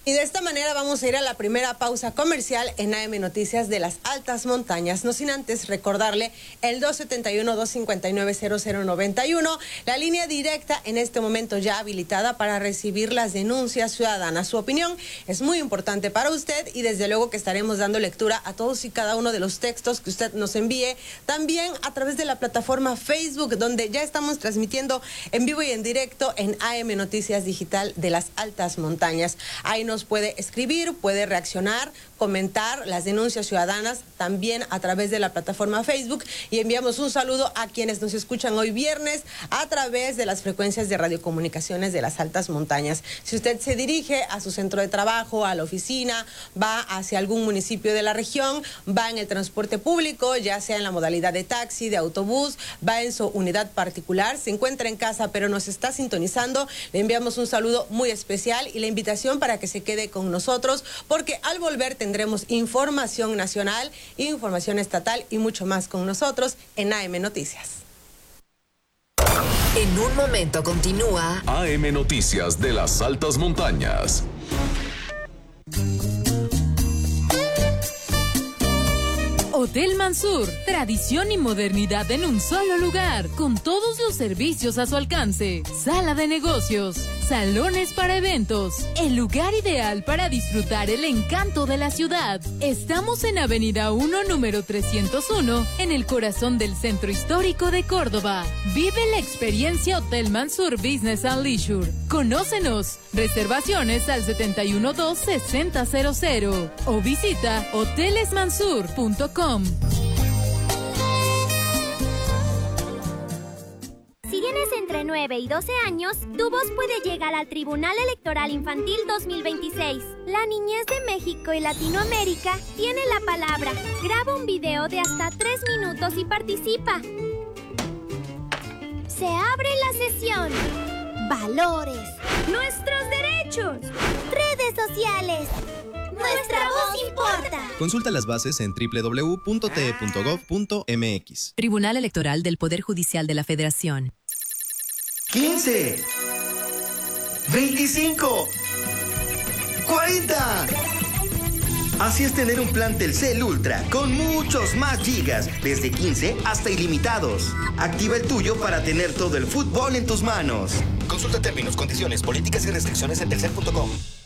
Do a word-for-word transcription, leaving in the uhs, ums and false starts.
Y de esta manera vamos a ir a la primera pausa comercial en A M Noticias de las Altas Montañas. No sin antes recordarle el dos siete uno, dos cinco nueve, cero cero nueve uno, la línea directa en este momento ya habilitada para recibir las denuncias ciudadanas. Su opinión es muy importante para usted y desde luego que estaremos dando lectura a todos y cada uno de los textos que usted nos envíe. También a través de la plataforma Facebook, donde ya estamos transmitiendo en vivo y en directo en A M Noticias Digital de las Altas Montañas. Ahí nos puede escribir, puede reaccionar, comentar las denuncias ciudadanas también a través de la plataforma Facebook, y enviamos un saludo a quienes nos escuchan hoy viernes a través de las frecuencias de radiocomunicaciones de las Altas Montañas. Si usted se dirige a su centro de trabajo, a la oficina, va hacia algún municipio de la región, va en el transporte público, ya sea en la modalidad de taxi, de autobús, va en su unidad particular, se encuentra en casa pero nos está sintonizando, le enviamos un saludo muy especial y la invitación para que se quede con nosotros, porque al volver tendremos información nacional, información estatal y mucho más con nosotros en A M Noticias. En un momento continúa A M Noticias de las Altas Montañas. Hotel Mansur, tradición y modernidad en un solo lugar, con todos los servicios a su alcance. Sala de negocios, salones para eventos, el lugar ideal para disfrutar el encanto de la ciudad. Estamos en Avenida uno, número trescientos uno, en el corazón del centro histórico de Córdoba. Vive la experiencia Hotel Mansur Business and Leisure. Conócenos. Reservaciones al siete uno dos, seis cero cero cero o visita hoteles mansur punto com. Si tienes entre nueve y doce años, tu voz puede llegar al Tribunal Electoral Infantil dos mil veintiséis. La niñez de México y Latinoamérica tiene la palabra. Graba un video de hasta tres minutos y participa. Se abre la sesión. Valores. Nuestros derechos. Redes sociales. Nuestra voz importa. Consulta las bases en doble u doble u doble u punto t e punto gov punto m x. Tribunal Electoral del Poder Judicial de la Federación. quince, veinticinco, cuarenta. Así es tener un plan Telcel Ultra con muchos más gigas, desde quince hasta ilimitados. Activa el tuyo para tener todo el fútbol en tus manos. Consulta términos, condiciones, políticas y restricciones en telcel punto com.